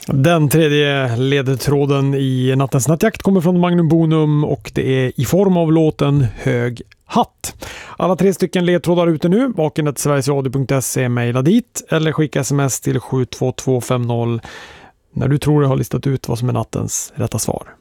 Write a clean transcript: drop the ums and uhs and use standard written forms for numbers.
Den tredje ledtråden i nattens nattjakt kommer från Magnum Bonum och det är i form av låten Hög hatt. Alla 3 stycken ledtrådar ute nu. vaken@sverigesradio.se, mejla dit eller skicka sms till 72250 när du tror jag har listat ut vad som är nattens rätta svar.